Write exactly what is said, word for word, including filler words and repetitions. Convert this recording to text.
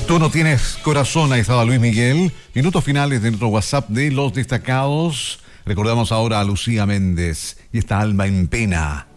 Tú no tienes corazón, ahí estaba Luis Miguel. Minutos finales de nuestro WhatsApp de los destacados. Recordamos ahora a Lucía Méndez y esta alma en pena.